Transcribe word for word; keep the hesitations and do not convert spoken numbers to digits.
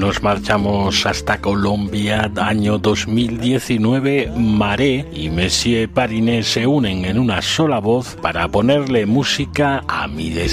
nos marchamos hasta Colombia, año dos mil diecinueve. Maré y Monsieur Parinet se unen en una sola voz para ponerle música a Mi Deseo.